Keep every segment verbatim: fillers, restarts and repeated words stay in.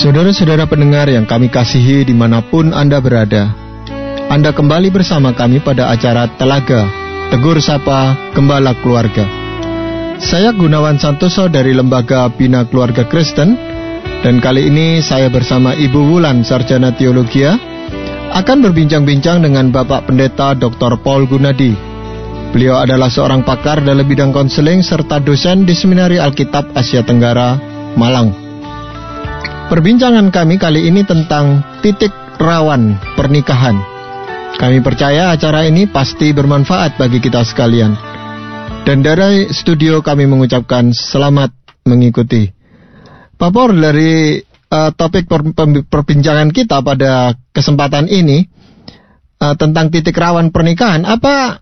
Saudara-saudara pendengar yang kami kasihi dimanapun Anda berada, Anda kembali bersama kami pada acara Telaga, Tegur Sapa Gembala Keluarga. Saya Gunawan Santoso dari Lembaga Bina Keluarga Kristen, dan kali ini saya bersama Ibu Wulan, Sarjana Teologia, akan berbincang-bincang dengan Bapak Pendeta Doktor Paul Gunadi. Beliau adalah seorang pakar dalam bidang konseling serta dosen di Seminari Alkitab Asia Tenggara, Malang. Perbincangan kami kali ini tentang titik rawan pernikahan. Kami percaya acara ini pasti bermanfaat bagi kita sekalian. Dan dari studio kami mengucapkan selamat mengikuti. Pak Paul, dari uh, topik per, per, perbincangan kita pada kesempatan ini uh, tentang titik rawan pernikahan, apa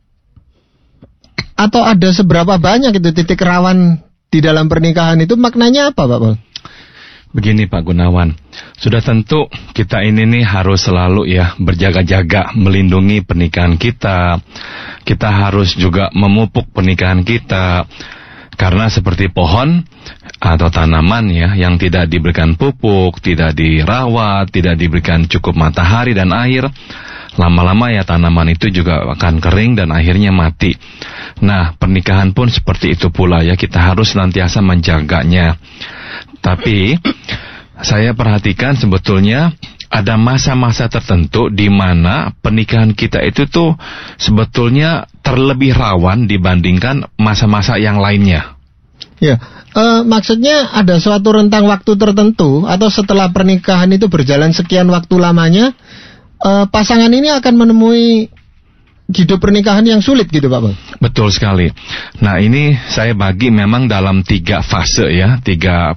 atau ada seberapa banyak itu titik rawan di dalam pernikahan itu, maknanya apa Pak Paul? Begini Pak Gunawan, sudah tentu kita ini nih harus selalu ya berjaga-jaga melindungi pernikahan kita. Kita harus juga memupuk pernikahan kita. Karena seperti pohon atau tanaman ya yang tidak diberikan pupuk, tidak dirawat, tidak diberikan cukup matahari dan air, lama-lama ya tanaman itu juga akan kering dan akhirnya mati. Nah, pernikahan pun seperti itu pula ya, kita harus senantiasa menjaganya. Tapi saya perhatikan sebetulnya ada masa-masa tertentu di mana pernikahan kita itu tuh sebetulnya terlebih rawan dibandingkan masa-masa yang lainnya. Ya, uh, maksudnya ada suatu rentang waktu tertentu atau setelah pernikahan itu berjalan sekian waktu lamanya, uh, pasangan ini akan menemui hidup pernikahan yang sulit gitu Pak Paul? Betul sekali. Nah, ini saya bagi memang dalam tiga fase ya, tiga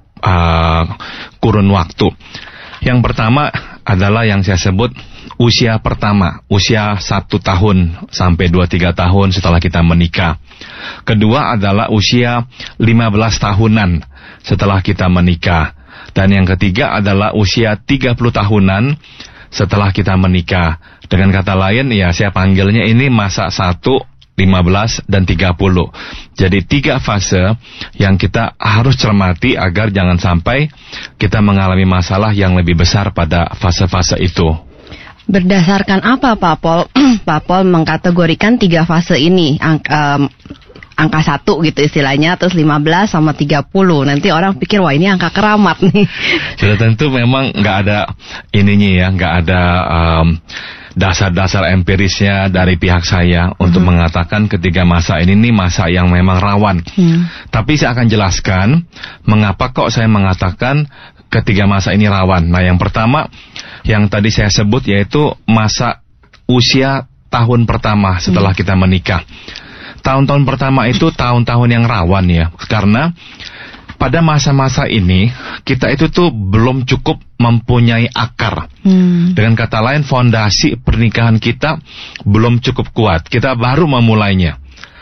Uh, kurun waktu. Yang pertama adalah yang saya sebut usia pertama, usia satu tahun sampai dua tiga tahun setelah kita menikah. Kedua adalah usia lima belas tahunan setelah kita menikah. Dan yang ketiga adalah usia tiga puluh tahunan setelah kita menikah. Dengan kata lain ya saya panggilnya ini masa satu, lima belas dan tiga puluh. Jadi tiga fase yang kita harus cermati agar jangan sampai kita mengalami masalah yang lebih besar pada fase-fase itu. Berdasarkan apa Pak Paul? Pak Paul mengkategorikan tiga fase ini, angka, um, angka satu gitu istilahnya, terus lima belas sama tiga puluh. Nanti orang pikir wah ini angka keramat nih. Sudah tentu memang nggak ada ininya ya, nggak ada um, dasar-dasar empirisnya dari pihak saya hmm. untuk mengatakan ketiga masa ini nih masa yang memang rawan. Hmm. Tapi saya akan jelaskan mengapa kok saya mengatakan ketiga masa ini rawan. Nah, yang pertama yang tadi saya sebut yaitu masa usia tahun pertama setelah hmm. kita menikah. Tahun-tahun pertama itu tahun-tahun yang rawan ya, karena pada masa-masa ini kita itu tuh belum cukup mempunyai akar. Hmm. Dengan kata lain, fondasi pernikahan kita belum cukup kuat. Kita baru memulainya.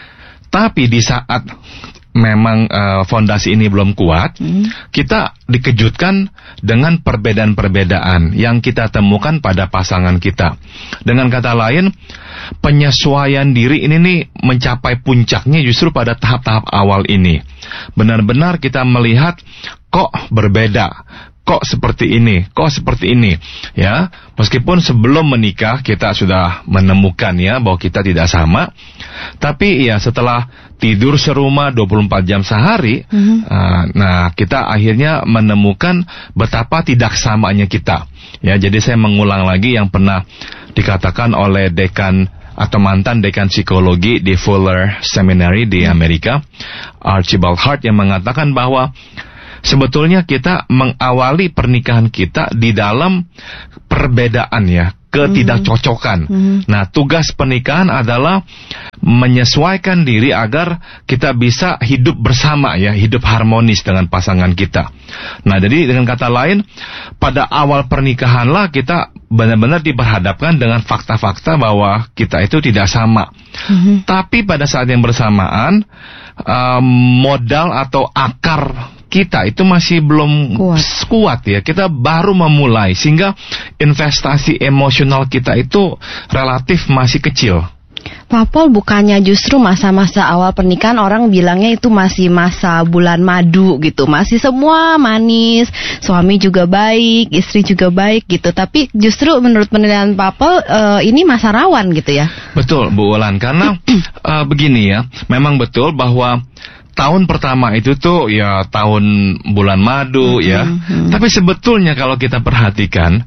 Tapi di saat memang uh, fondasi ini belum kuat, hmm. kita dikejutkan dengan perbedaan-perbedaan yang kita temukan pada pasangan kita. Dengan kata lain, penyesuaian diri ini nih mencapai puncaknya justru pada tahap-tahap awal ini. Benar-benar kita melihat kok berbeda, kok seperti ini, kok seperti ini, ya. Meskipun sebelum menikah kita sudah menemukan ya bahwa kita tidak sama, tapi ya setelah tidur serumah dua puluh empat jam sehari, mm-hmm. uh, nah kita akhirnya menemukan betapa tidak samanya kita. Ya, jadi saya mengulang lagi yang pernah dikatakan oleh dekan atau mantan dekan psikologi di Fuller Seminary di Amerika, Archibald Hart, yang mengatakan bahwa sebetulnya kita mengawali pernikahan kita di dalam perbedaan ya, ketidakcocokan. Mm-hmm. Nah, tugas pernikahan adalah menyesuaikan diri agar kita bisa hidup bersama ya, hidup harmonis dengan pasangan kita. Nah, jadi dengan kata lain, pada awal pernikahanlah kita benar-benar diperhadapkan dengan fakta-fakta bahwa kita itu tidak sama. Mm-hmm. Tapi pada saat yang bersamaan, um, modal atau akar kita itu masih belum kuat. kuat ya. Kita baru memulai, sehingga investasi emosional kita itu relatif masih kecil. Pak Pol, bukannya justru masa-masa awal pernikahan orang bilangnya itu masih masa bulan madu gitu, masih semua manis, suami juga baik, istri juga baik gitu. Tapi justru menurut penilaian Pak Pol uh, ini masa rawan gitu ya? Betul, Bu Ulan, karena uh, begini ya, memang betul bahwa tahun pertama itu tuh ya tahun bulan madu mm-hmm. ya. Mm-hmm. Tapi sebetulnya kalau kita perhatikan,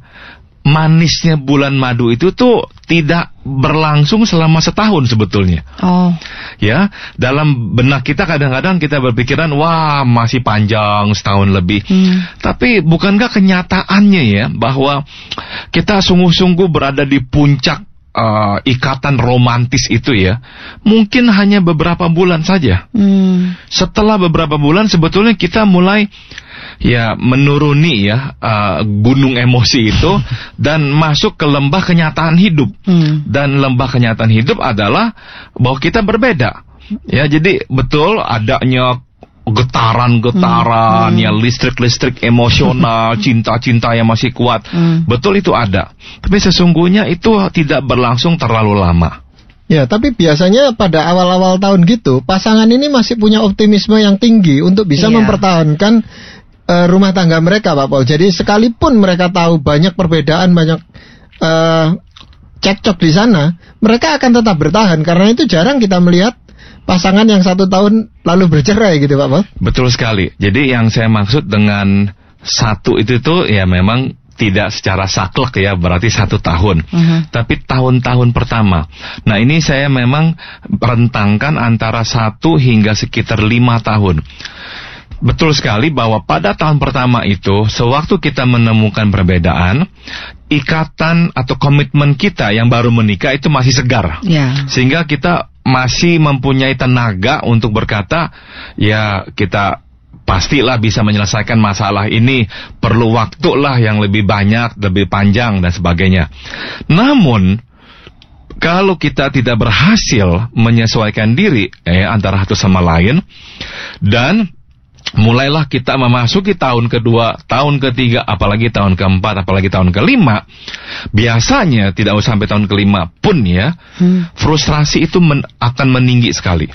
manisnya bulan madu itu tuh tidak berlangsung selama setahun sebetulnya. Oh. Ya, dalam benak kita kadang-kadang kita berpikiran wah masih panjang setahun lebih. Hmm. Tapi bukankah kenyataannya ya bahwa kita sungguh-sungguh berada di puncak uh, ikatan romantis itu ya, mungkin hanya beberapa bulan saja. Hmm. Setelah beberapa bulan sebetulnya kita mulai ya menuruni ya uh, gunung emosi itu dan masuk ke lembah kenyataan hidup. Hmm. Dan lembah kenyataan hidup adalah bahwa kita berbeda. Ya, jadi betul adanya getaran-getaran, hmm. ya listrik-listrik emosional, cinta-cinta yang masih kuat. Hmm. Betul itu ada. Tapi sesungguhnya itu tidak berlangsung terlalu lama. Ya, tapi biasanya pada awal-awal tahun gitu, pasangan ini masih punya optimisme yang tinggi untuk bisa yeah. mempertahankan rumah tangga mereka, Pak Paul. Jadi sekalipun mereka tahu banyak perbedaan, banyak uh, cekcok di sana, mereka akan tetap bertahan. Karena itu jarang kita melihat pasangan yang satu tahun lalu bercerai gitu, Pak Paul. Betul sekali. Jadi yang saya maksud dengan satu itu tuh ya memang tidak secara saklek ya, berarti satu tahun. Uh-huh. Tapi tahun-tahun pertama. Nah ini saya memang rentangkan antara satu hingga sekitar lima tahun. Betul sekali bahwa pada tahun pertama itu, sewaktu kita menemukan perbedaan, ikatan atau komitmen kita yang baru menikah itu masih segar. Yeah. Sehingga kita masih mempunyai tenaga untuk berkata, ya kita pastilah bisa menyelesaikan masalah ini, perlu waktu lah yang lebih banyak, lebih panjang dan sebagainya. Namun, kalau kita tidak berhasil menyesuaikan diri eh, antara satu sama lain, dan mulailah kita memasuki tahun kedua, tahun ketiga, apalagi tahun keempat, apalagi tahun kelima. Biasanya tidak usah sampai tahun kelima pun ya, hmm. frustrasi itu men- akan meninggi sekali.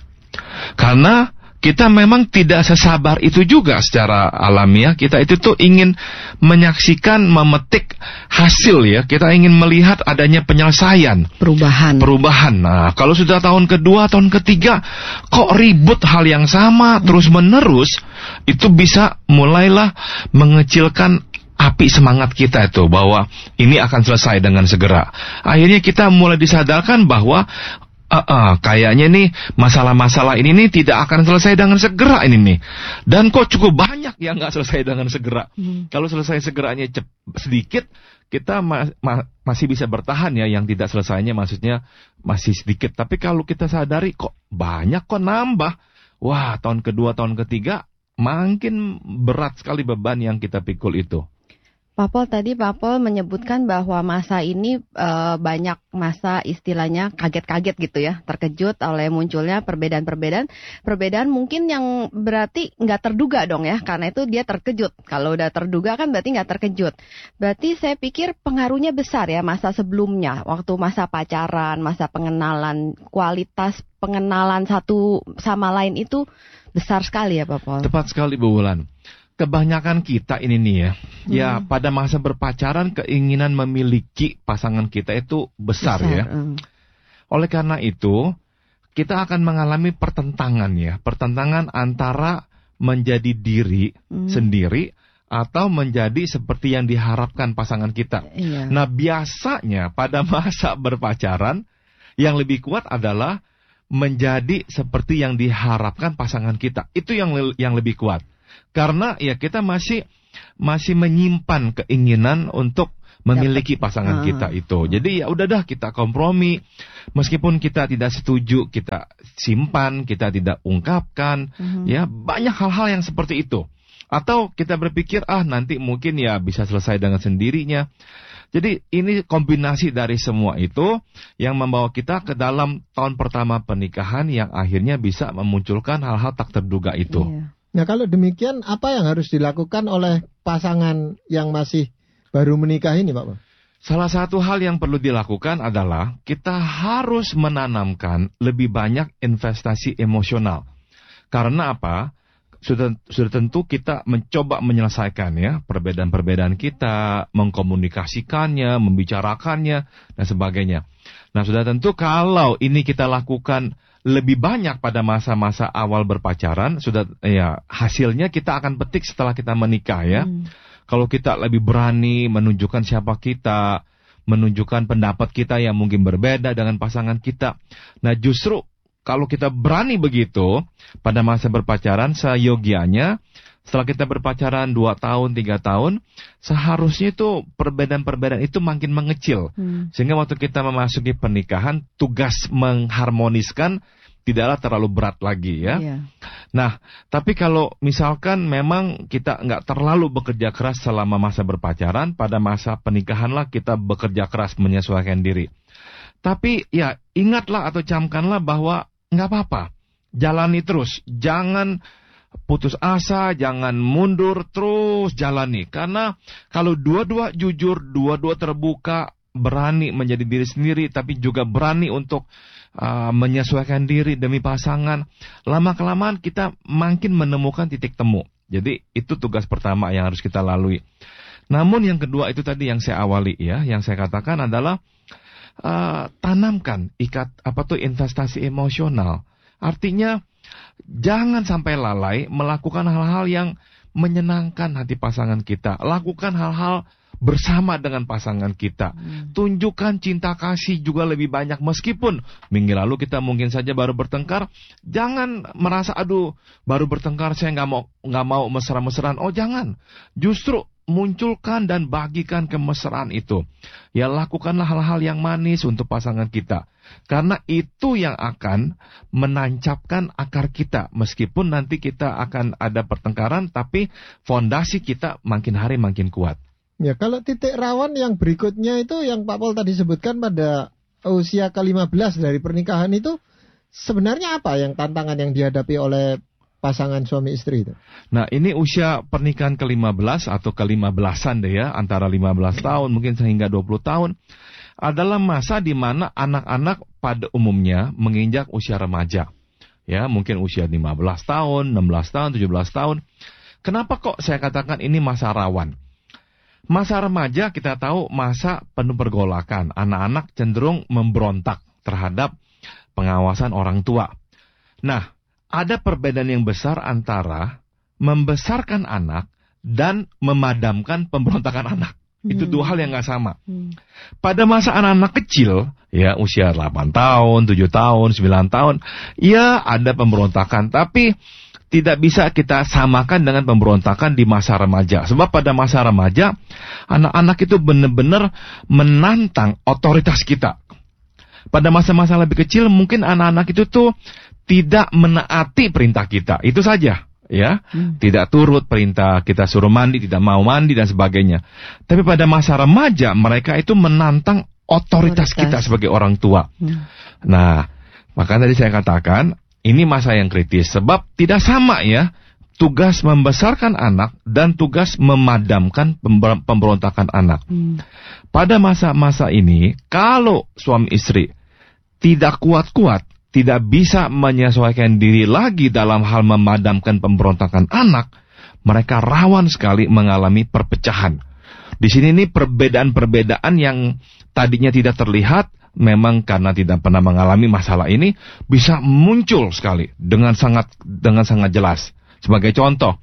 Karena kita memang tidak sesabar itu juga secara alamiah. Kita itu tuh ingin menyaksikan, memetik hasil ya. Kita ingin melihat adanya penyelesaian. Perubahan. Perubahan. Nah, kalau sudah tahun kedua, tahun ketiga, kok ribut hal yang sama terus menerus, itu bisa mulailah mengecilkan api semangat kita itu bahwa ini akan selesai dengan segera. Akhirnya kita mulai disadarkan bahwa Uh, uh, kayaknya nih masalah-masalah ini nih tidak akan selesai dengan segera ini nih. Dan kok cukup banyak yang nggak selesai dengan segera. Hmm. Kalau selesai segeranya cep- sedikit, kita ma- ma- masih bisa bertahan ya. Yang tidak selesainya maksudnya masih sedikit. Tapi kalau kita sadari kok banyak, kok nambah. Wah, tahun kedua, tahun ketiga makin berat sekali beban yang kita pikul itu. Pak Pol, tadi Pak Pol menyebutkan bahwa masa ini e, banyak masa istilahnya kaget-kaget gitu ya, terkejut oleh munculnya perbedaan-perbedaan, perbedaan mungkin yang berarti nggak terduga dong ya, karena itu dia terkejut. Kalau udah terduga kan berarti nggak terkejut. Berarti saya pikir pengaruhnya besar ya masa sebelumnya, waktu masa pacaran, masa pengenalan, kualitas pengenalan satu sama lain itu besar sekali ya Pak Pol. Tepat sekali Bu Wulan. Kebanyakan kita ini nih ya, hmm. ya pada masa berpacaran keinginan memiliki pasangan kita itu besar, besar ya. Hmm. Oleh karena itu, kita akan mengalami pertentangan ya, pertentangan antara menjadi diri hmm. sendiri atau menjadi seperti yang diharapkan pasangan kita. Iya. Nah biasanya pada masa berpacaran yang lebih kuat adalah menjadi seperti yang diharapkan pasangan kita. Itu yang yang lebih kuat. Karena ya kita masih masih menyimpan keinginan untuk memiliki pasangan Dapat. kita itu. Jadi ya udah dah kita kompromi. Meskipun kita tidak setuju, kita simpan, kita tidak ungkapkan. Uh-huh. Ya banyak hal-hal yang seperti itu. Atau kita berpikir ah nanti mungkin ya bisa selesai dengan sendirinya. Jadi ini kombinasi dari semua itu yang membawa kita ke dalam tahun pertama pernikahan yang akhirnya bisa memunculkan hal-hal tak terduga itu. Iya. Nah kalau demikian apa yang harus dilakukan oleh pasangan yang masih baru menikah ini Pak? Salah satu hal yang perlu dilakukan adalah kita harus menanamkan lebih banyak investasi emosional. Karena apa? Sudah, sudah tentu kita mencoba menyelesaikan ya perbedaan-perbedaan kita, mengkomunikasikannya, membicarakannya, dan sebagainya. Nah, sudah tentu kalau ini kita lakukan lebih banyak pada masa-masa awal berpacaran, sudah ya hasilnya kita akan petik setelah kita menikah ya. Hmm. Kalau kita lebih berani menunjukkan siapa kita, menunjukkan pendapat kita yang mungkin berbeda dengan pasangan kita. Nah, justru kalau kita berani begitu pada masa berpacaran, seyogianya setelah kita berpacaran dua tahun, tiga tahun, seharusnya itu perbedaan-perbedaan itu makin mengecil. Hmm. Sehingga waktu kita memasuki pernikahan, tugas mengharmoniskan tidaklah terlalu berat lagi ya. Yeah. Nah, tapi kalau misalkan memang kita nggak terlalu bekerja keras selama masa berpacaran, pada masa pernikahanlah kita bekerja keras menyesuaikan diri. Tapi ya ingatlah atau camkanlah bahwa nggak apa-apa, jalani terus, jangan putus asa, jangan mundur, terus jalani. Karena kalau dua-dua jujur, dua-dua terbuka, berani menjadi diri sendiri, tapi juga berani untuk uh, menyesuaikan diri demi pasangan, lama-kelamaan kita makin menemukan titik temu. Jadi itu tugas pertama yang harus kita lalui. Namun yang kedua itu tadi yang saya awali ya, yang saya katakan adalah Uh, tanamkan ikat apa tuh investasi emosional. Artinya jangan sampai lalai melakukan hal-hal yang menyenangkan hati pasangan kita. Lakukan hal-hal bersama dengan pasangan kita. Hmm. Tunjukkan cinta kasih juga lebih banyak. Meskipun minggu lalu kita mungkin saja baru bertengkar, jangan merasa aduh baru bertengkar saya nggak mau nggak mau mesra-mesraan. Oh jangan, justru munculkan dan bagikan kemesraan itu. Ya lakukanlah hal-hal yang manis untuk pasangan kita. Karena itu yang akan menancapkan akar kita. Meskipun nanti kita akan ada pertengkaran, tapi fondasi kita makin hari makin kuat. Ya, kalau titik rawan yang berikutnya itu yang Pak Pol tadi sebutkan pada usia ke lima belas dari pernikahan itu, sebenarnya apa yang tantangan yang dihadapi oleh pasangan suami istri itu? Nah, ini usia pernikahan ke lima belas atau ke lima belasan deh ya, antara lima belas tahun mungkin hingga dua puluh tahun, adalah masa di mana anak-anak pada umumnya menginjak usia remaja. Ya, mungkin usia lima belas tahun, enam belas tahun, tujuh belas tahun. Kenapa kok saya katakan ini masa rawan? Masa remaja kita tahu masa penuh pergolakan. Anak-anak cenderung memberontak terhadap pengawasan orang tua. Nah, ada perbedaan yang besar antara membesarkan anak dan memadamkan pemberontakan anak. Hmm. Itu dua hal yang gak sama. Hmm. Pada masa anak-anak kecil, ya usia delapan tahun, tujuh tahun, sembilan tahun, ya ada pemberontakan. Tapi tidak bisa kita samakan dengan pemberontakan di masa remaja. Sebab pada masa remaja, anak-anak itu benar-benar menantang otoritas kita. Pada masa-masa lebih kecil, mungkin anak-anak itu tuh tidak menaati perintah kita. Itu saja, ya. Hmm. Tidak turut perintah kita suruh mandi, tidak mau mandi, dan sebagainya. Tapi pada masa remaja, mereka itu menantang otoritas, otoritas. kita sebagai orang tua. Hmm. Nah, maka tadi saya katakan, ini masa yang kritis, sebab tidak sama ya tugas membesarkan anak dan tugas memadamkan pemberontakan anak. Hmm. Pada masa-masa ini, kalau suami istri tidak kuat-kuat, tidak bisa menyesuaikan diri lagi dalam hal memadamkan pemberontakan anak, mereka rawan sekali mengalami perpecahan. Di sini ini perbedaan-perbedaan yang tadinya tidak terlihat, memang karena tidak pernah mengalami masalah ini, bisa muncul sekali dengan sangat dengan sangat jelas. Sebagai contoh,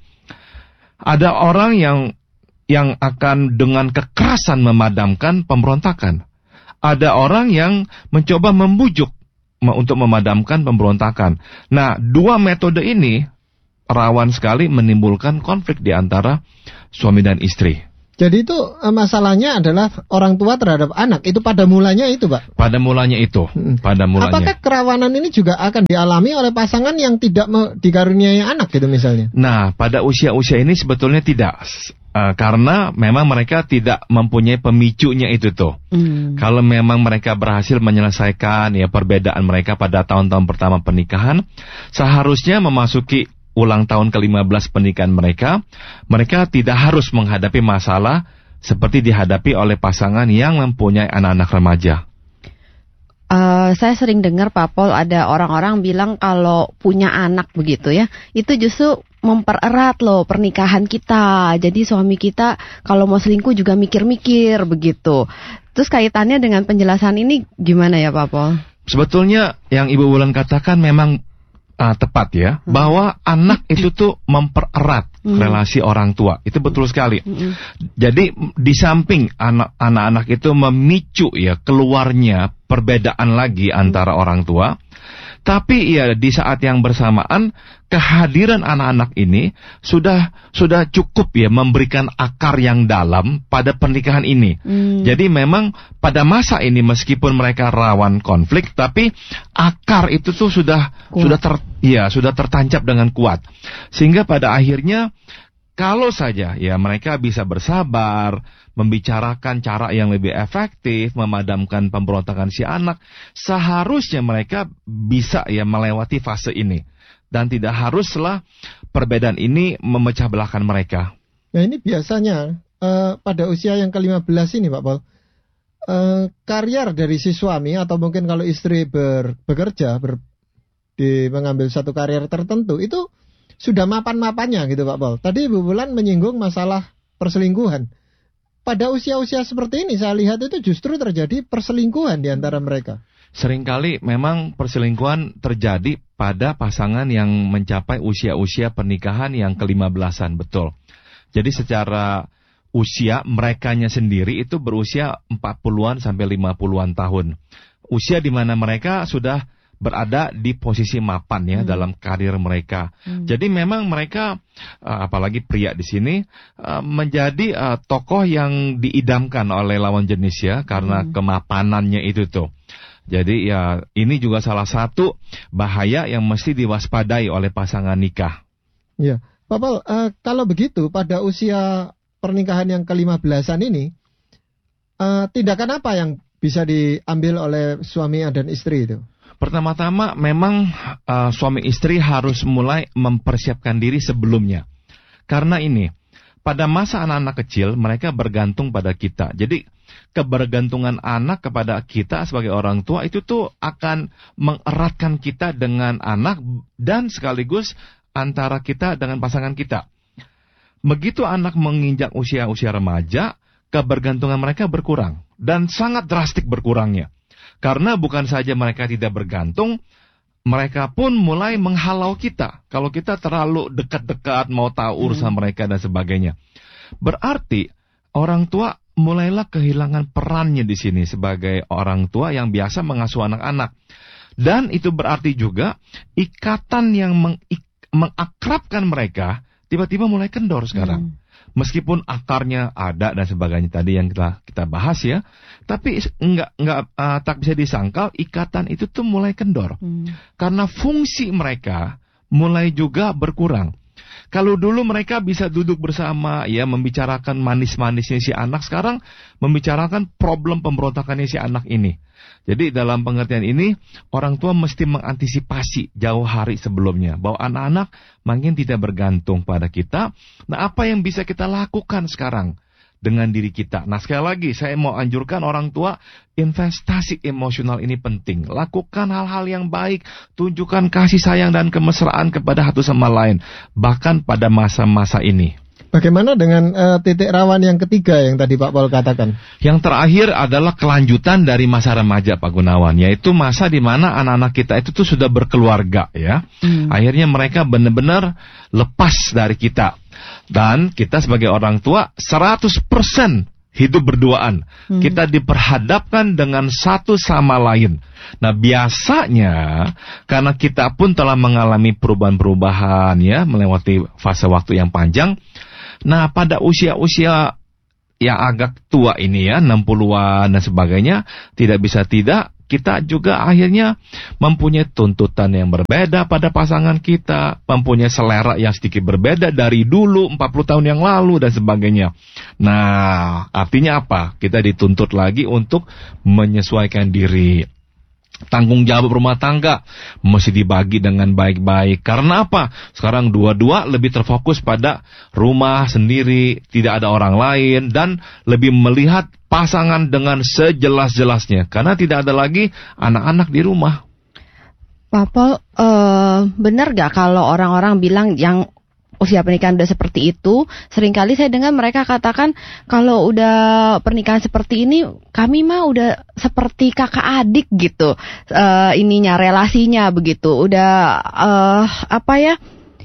ada orang yang yang akan dengan kekerasan memadamkan pemberontakan. Ada orang yang mencoba membujuk untuk memadamkan pemberontakan. Nah, dua metode ini rawan sekali menimbulkan konflik di antara suami dan istri. Jadi itu masalahnya adalah orang tua terhadap anak. Itu pada mulanya itu, Pak? Pada mulanya itu. Pada mulanya. Apakah kerawanan ini juga akan dialami oleh pasangan yang tidak dikaruniai anak gitu misalnya? Nah, pada usia-usia ini sebetulnya tidak. Uh, karena memang mereka tidak mempunyai pemicunya itu tuh. Hmm. Kalau memang mereka berhasil menyelesaikan ya perbedaan mereka pada tahun-tahun pertama pernikahan, seharusnya memasuki ulang tahun ke lima belas pernikahan mereka, mereka tidak harus menghadapi masalah seperti dihadapi oleh pasangan yang mempunyai anak-anak remaja? Uh, saya sering dengar Pak Pol, ada orang-orang bilang kalau punya anak begitu ya, itu justru mempererat loh pernikahan kita. Jadi suami kita kalau mau selingkuh juga mikir-mikir begitu. Terus kaitannya dengan penjelasan ini gimana ya Pak Pol? Sebetulnya yang Ibu Wulan katakan memang uh, tepat ya, hmm. bahwa anak itu tuh mempererat hmm. relasi orang tua. Itu betul sekali. Hmm. Jadi di samping anak, anak-anak itu memicu ya keluarnya perbedaan lagi antara orang tua, tapi ya di saat yang bersamaan kehadiran anak-anak ini sudah sudah cukup ya memberikan akar yang dalam pada pernikahan ini. Hmm. Jadi memang pada masa ini meskipun mereka rawan konflik, tapi akar itu tuh sudah kuat. sudah ter ya sudah tertancap dengan kuat. Sehingga pada akhirnya kalau saja ya mereka bisa bersabar, membicarakan cara yang lebih efektif, memadamkan pemberontakan si anak, seharusnya mereka bisa ya melewati fase ini. Dan tidak haruslah perbedaan ini memecah belahkan mereka. Nah ini biasanya uh, pada usia yang ke lima belas ini Pak Paul, uh, karier dari si suami atau mungkin kalau istri ber, bekerja, ber, di, mengambil satu karier tertentu, itu sudah mapan-mapannya gitu Pak Paul. Tadi Ibu Wulan menyinggung masalah perselingkuhan. Pada usia-usia seperti ini saya lihat itu justru terjadi perselingkuhan di antara mereka. Seringkali memang perselingkuhan terjadi pada pasangan yang mencapai usia-usia pernikahan yang kelima belasan, betul. Jadi secara usia merekanya sendiri itu berusia empat puluhan sampai lima puluhan tahun. Usia di mana mereka sudah berada di posisi mapan ya hmm. dalam karir mereka. Hmm. Jadi memang mereka uh, apalagi pria di sini uh, menjadi uh, tokoh yang diidamkan oleh lawan jenis ya karena hmm. kemapanannya itu tuh. Jadi ya ini juga salah satu bahaya yang mesti diwaspadai oleh pasangan nikah. Ya, Pak Paul, uh, kalau begitu pada usia pernikahan yang kelima belasan ini uh, tindakan apa yang bisa diambil oleh suami dan istri itu? Pertama-tama memang uh, suami istri harus mulai mempersiapkan diri sebelumnya. Karena ini, pada masa anak-anak kecil mereka bergantung pada kita. Jadi kebergantungan anak kepada kita sebagai orang tua itu tuh akan mengeratkan kita dengan anak dan sekaligus antara kita dengan pasangan kita. Begitu anak menginjak usia-usia remaja, kebergantungan mereka berkurang dan sangat drastik berkurangnya. Karena bukan saja mereka tidak bergantung, mereka pun mulai menghalau kita. Kalau kita terlalu dekat-dekat, mau tahu urusan hmm. mereka dan sebagainya. Berarti orang tua mulailah kehilangan perannya di sini sebagai orang tua yang biasa mengasuh anak-anak. Dan itu berarti juga ikatan yang meng- mengakrabkan mereka tiba-tiba mulai kendor sekarang. Hmm. Meskipun akarnya ada dan sebagainya tadi yang kita kita bahas ya, tapi enggak enggak uh, tak bisa disangkal ikatan itu tuh mulai kendor. Hmm. Karena fungsi mereka mulai juga berkurang. Kalau dulu mereka bisa duduk bersama ya membicarakan manis-manisnya si anak, sekarang membicarakan problem pemberontakannya si anak ini. Jadi dalam pengertian ini orang tua mesti mengantisipasi jauh hari sebelumnya bahwa anak-anak makin tidak bergantung pada kita. Nah, apa yang bisa kita lakukan sekarang dengan diri kita? Nah, sekali lagi saya mau anjurkan orang tua, investasi emosional ini penting. Lakukan hal-hal yang baik, tunjukkan kasih sayang dan kemesraan kepada satu sama lain, bahkan pada masa-masa ini. Bagaimana dengan uh, titik rawan yang ketiga yang tadi Pak Paul katakan? Yang terakhir adalah kelanjutan dari masa remaja Pak Gunawan, yaitu masa di mana anak-anak kita itu tuh sudah berkeluarga ya. Hmm. Akhirnya mereka benar-benar lepas dari kita. Dan kita sebagai orang tua seratus persen hidup berduaan. Hmm. Kita diperhadapkan dengan satu sama lain. Nah, biasanya karena kita pun telah mengalami perubahan-perubahan ya, melewati fase waktu yang panjang. Nah, pada usia-usia yang agak tua ini ya, enam puluhan dan sebagainya, tidak bisa tidak, kita juga akhirnya mempunyai tuntutan yang berbeda pada pasangan kita, mempunyai selera yang sedikit berbeda dari dulu, empat puluh tahun yang lalu dan sebagainya. Nah, artinya apa? Kita dituntut lagi untuk menyesuaikan diri. tanggung jawab rumah tangga mesti dibagi dengan baik-baik. Karena apa? Sekarang dua-dua lebih terfokus pada rumah sendiri, tidak ada orang lain, dan lebih melihat pasangan dengan sejelas-jelasnya. Karena tidak ada lagi anak-anak di rumah. Pak Pol, uh, benar gak kalau orang-orang bilang yang usia pernikahan udah seperti itu, seringkali saya dengar mereka katakan kalau udah pernikahan seperti ini, kami mah udah seperti kakak adik gitu, uh, ininya relasinya begitu, udah uh, apa ya,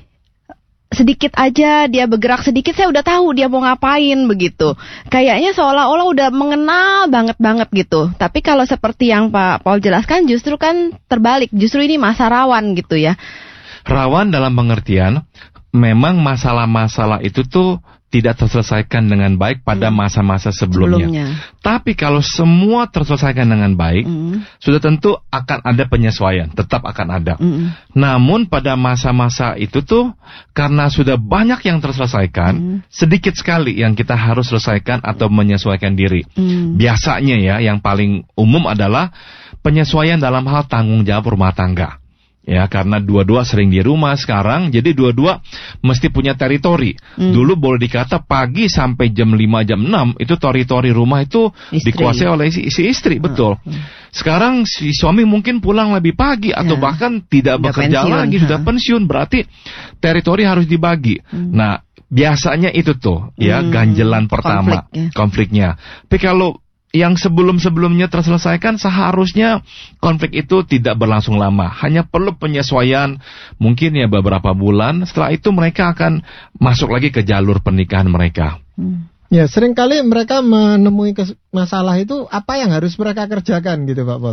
sedikit aja dia bergerak sedikit, saya udah tahu dia mau ngapain begitu. Kayaknya seolah-olah udah mengenal banget-banget gitu. Tapi kalau seperti yang Pak Paul jelaskan, justru kan terbalik, justru ini masa rawan gitu ya. Rawan dalam pengertian memang masalah-masalah itu tuh tidak terselesaikan dengan baik pada masa-masa sebelumnya. sebelumnya. Tapi kalau semua terselesaikan dengan baik, mm. sudah tentu akan ada penyesuaian, tetap akan ada. Mm. Namun pada masa-masa itu tuh, karena sudah banyak yang terselesaikan, mm. sedikit sekali yang kita harus selesaikan atau menyesuaikan diri. Mm. Biasanya ya, yang paling umum adalah penyesuaian dalam hal tanggung jawab rumah tangga. Ya, karena dua-dua sering di rumah sekarang, jadi dua-dua mesti punya teritori. Hmm. Dulu boleh dikata pagi sampai jam lima, jam enam, itu teritori rumah itu istri. Dikuasai oleh si, si istri, betul. Hmm. Sekarang si suami mungkin pulang lebih pagi, atau ya. bahkan tidak udah bekerja pensiun, lagi, ha. sudah pensiun, berarti teritori harus dibagi. Hmm. Nah, biasanya itu tuh, ya, hmm. ganjelan pertama, Konflik, ya. konfliknya. Tapi kalau yang sebelum-sebelumnya terselesaikan, seharusnya konflik itu tidak berlangsung lama. Hanya perlu penyesuaian, mungkin ya beberapa bulan. Setelah itu mereka akan masuk lagi ke jalur pernikahan mereka. Hmm. Ya, seringkali mereka menemui masalah itu, apa yang harus mereka kerjakan gitu Pak Pol.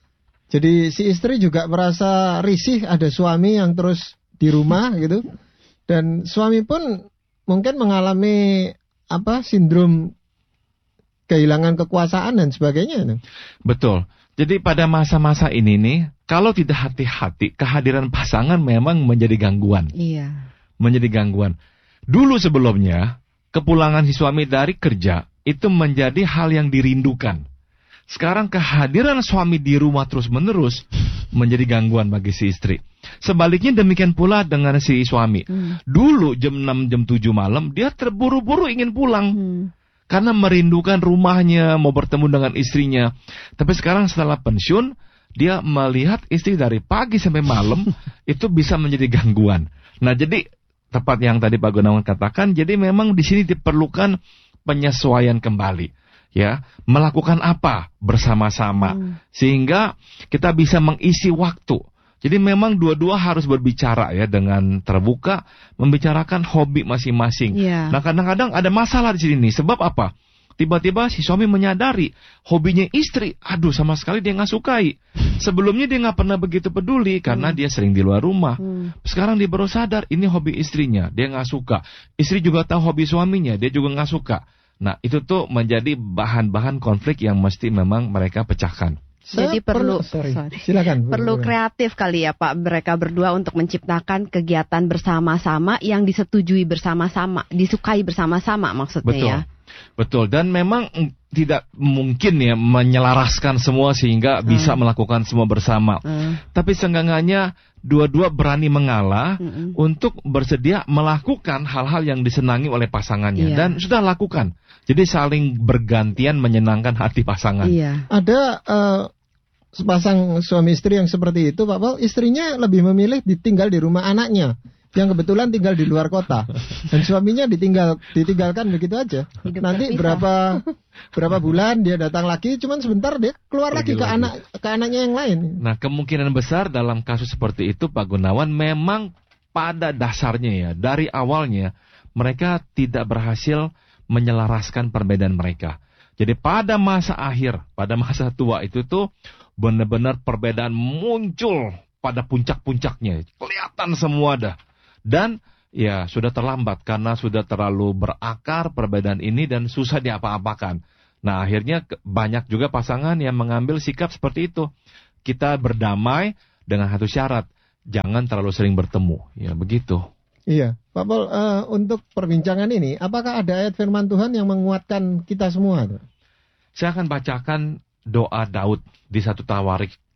Jadi si istri juga merasa risih, ada suami yang terus di rumah gitu. Dan suami pun mungkin mengalami apa sindrom kehilangan kekuasaan dan sebagainya. Betul. Jadi pada masa-masa ini nih, kalau tidak hati-hati, kehadiran pasangan memang menjadi gangguan. Iya. Menjadi gangguan. Dulu sebelumnya, kepulangan si suami dari kerja itu menjadi hal yang dirindukan. Sekarang kehadiran suami di rumah terus-menerus menjadi gangguan bagi si istri. Sebaliknya demikian pula dengan si suami. Hmm. Dulu jam enam, jam tujuh malam, dia terburu-buru ingin pulang. Hmm. Karena merindukan rumahnya, mau bertemu dengan istrinya. Tapi sekarang setelah pensiun, dia melihat istri dari pagi sampai malam, itu bisa menjadi gangguan. Nah, jadi tepat yang tadi Pak Gunawan katakan, jadi memang di sini diperlukan penyesuaian kembali. Ya, melakukan apa bersama-sama. Hmm. Sehingga kita bisa mengisi waktu. Jadi memang dua-dua harus berbicara ya dengan terbuka, membicarakan hobi masing-masing. Yeah. Nah kadang-kadang ada masalah di sini nih. Sebab apa? Tiba-tiba si suami menyadari hobinya istri, aduh sama sekali dia nggak sukai. Sebelumnya dia nggak pernah begitu peduli karena hmm. dia sering di luar rumah. Hmm. Sekarang dia baru sadar ini hobi istrinya, dia nggak suka. Istri juga tahu hobi suaminya, dia juga nggak suka. Nah itu tuh menjadi bahan-bahan konflik yang mesti memang mereka pecahkan. Jadi perlu, sorry, sorry. Silakan. Perlu kreatif kali ya Pak, mereka berdua untuk menciptakan kegiatan bersama-sama yang disetujui bersama-sama, disukai bersama-sama maksudnya. Betul. Ya. Betul, dan memang tidak mungkin ya menyelaraskan semua sehingga hmm. bisa melakukan semua bersama. Hmm. Tapi seenggaknya dua-dua berani mengalah hmm. untuk bersedia melakukan hal-hal yang disenangi oleh pasangannya. Yeah. Dan sudah lakukan. Jadi saling bergantian menyenangkan hati pasangan. Yeah. Ada uh, sepasang suami istri yang seperti itu, Pak Paul, istrinya lebih memilih ditinggal di rumah anaknya yang kebetulan tinggal di luar kota, dan suaminya ditinggal ditinggalkan begitu aja. Hidup Nanti terpisah. berapa berapa bulan dia datang lagi, cuman sebentar dia keluar lagi, lagi ke anak ke anaknya yang lain. Nah, kemungkinan besar dalam kasus seperti itu Pak Gunawan, memang pada dasarnya ya dari awalnya mereka tidak berhasil menyelaraskan perbedaan mereka. Jadi pada masa akhir, pada masa tua itu tuh benar-benar perbedaan muncul pada puncak-puncaknya, kelihatan semua dah. Dan ya sudah terlambat karena sudah terlalu berakar perbedaan ini dan susah diapa-apakan. Nah akhirnya banyak juga pasangan yang mengambil sikap seperti itu. Kita berdamai dengan satu syarat, jangan terlalu sering bertemu. Ya begitu. Iya, Pak Paul, uh, untuk perbincangan ini, apakah ada ayat firman Tuhan yang menguatkan kita semua? Saya akan bacakan doa Daud di satu Tawarik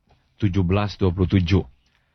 tujuh belas dua puluh tujuh.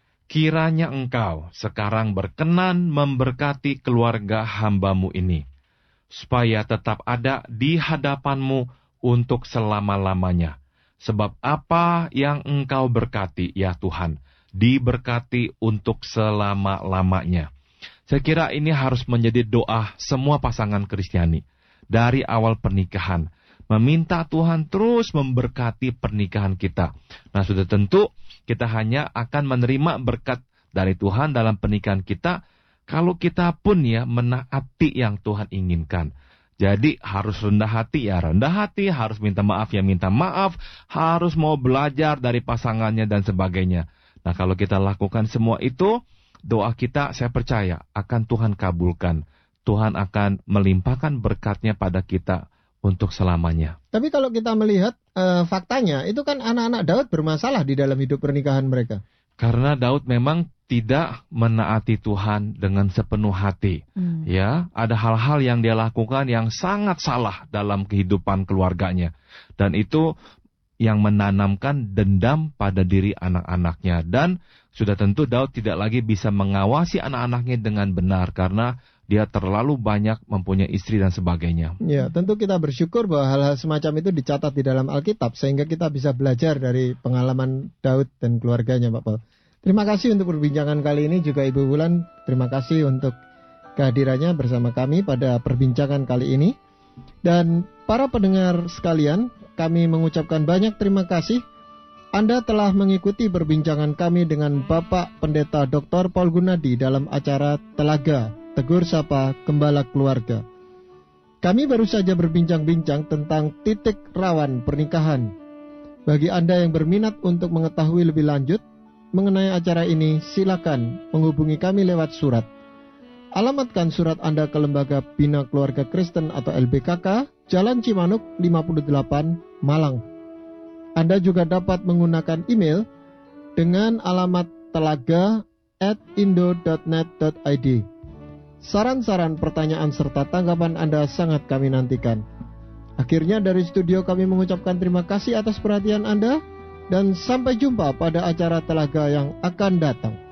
Kiranya engkau sekarang berkenan memberkati keluarga hambamu ini, supaya tetap ada di hadapanmu untuk selama-lamanya. Sebab apa yang engkau berkati, ya Tuhan, diberkati untuk selama-lamanya. Saya kira ini harus menjadi doa semua pasangan Kristiani. Dari awal pernikahan, meminta Tuhan terus memberkati pernikahan kita. Nah, sudah tentu kita hanya akan menerima berkat dari Tuhan dalam pernikahan kita kalau kita pun ya menaati yang Tuhan inginkan. Jadi harus rendah hati ya rendah hati, harus minta maaf ya minta maaf, harus mau belajar dari pasangannya dan sebagainya. Nah, kalau kita lakukan semua itu, doa kita saya percaya akan Tuhan kabulkan. Tuhan akan melimpahkan berkatnya pada kita untuk selamanya. Tapi kalau kita melihat uh, faktanya, itu kan anak-anak Daud bermasalah di dalam hidup pernikahan mereka. Karena Daud memang tidak menaati Tuhan dengan sepenuh hati. Hmm. Ya, ada hal-hal yang dia lakukan yang sangat salah dalam kehidupan keluarganya. Dan itu yang menanamkan dendam pada diri anak-anaknya. Dan sudah tentu Daud tidak lagi bisa mengawasi anak-anaknya dengan benar karena dia terlalu banyak mempunyai istri dan sebagainya. Ya, tentu kita bersyukur bahwa hal-hal semacam itu dicatat di dalam Alkitab sehingga kita bisa belajar dari pengalaman Daud dan keluarganya, Pak Paul. Terima kasih untuk perbincangan kali ini juga Ibu Wulan. Terima kasih untuk kehadirannya bersama kami pada perbincangan kali ini. Dan para pendengar sekalian, kami mengucapkan banyak terima kasih. Anda telah mengikuti perbincangan kami dengan Bapak Pendeta Doktor Paul Gunadi dalam acara Telaga Tegur Sapa Gembala Keluarga. Kami baru saja berbincang-bincang tentang titik rawan pernikahan. Bagi Anda yang berminat untuk mengetahui lebih lanjut mengenai acara ini, silakan menghubungi kami lewat surat. Alamatkan surat Anda ke Lembaga Bina Keluarga Kristen atau L B K K, Jalan Cimanuk lima puluh delapan, Malang. Anda juga dapat menggunakan email dengan alamat telaga at indo dot net dot i d. Saran-saran, pertanyaan, serta tanggapan Anda sangat kami nantikan. Akhirnya dari studio kami mengucapkan terima kasih atas perhatian Anda dan sampai jumpa pada acara Telaga yang akan datang.